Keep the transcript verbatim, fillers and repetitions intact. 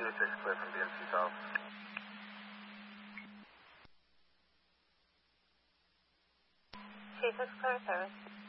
six clear from B M C South. T six clear, service.